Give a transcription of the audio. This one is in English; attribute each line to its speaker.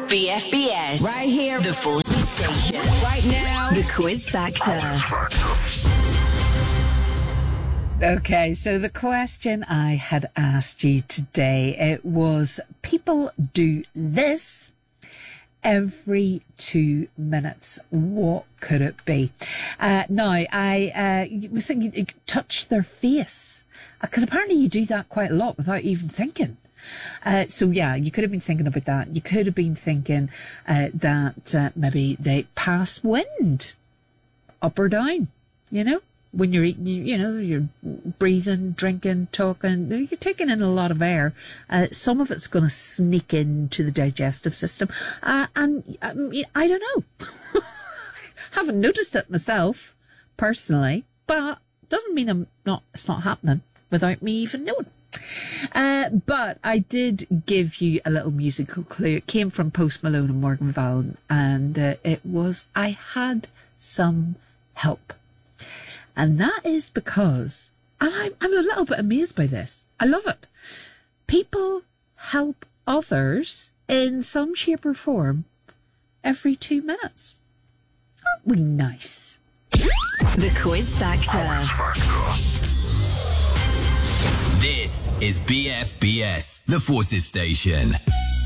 Speaker 1: BFBS.
Speaker 2: Right here.
Speaker 1: The Forces Station.
Speaker 2: Right now.
Speaker 1: The Quiz Factor.
Speaker 3: Okay, so the question I had asked you today, it was, people do this every 2 minutes. What could it be? Now, I was thinking, touch their face. Because apparently you do that quite a lot without even thinking. So yeah, you could have been thinking about that. You could have been thinking that maybe they pass wind up or down, you know? When you're eating, you know, you're breathing, drinking, talking, you're taking in a lot of air. Some of it's going to sneak into the digestive system. And I don't know. Haven't noticed it myself, personally, but doesn't mean it's not happening without me even knowing. But I did give you a little musical clue. It came from Post Malone and Morgan Wallen, and it was, I had some help. And that is because, and I'm a little bit amazed by this. I love it. People help others in some shape or form every 2 minutes. Aren't we nice?
Speaker 1: The Quiz Factor.
Speaker 4: This is BFBS, the Forces Station.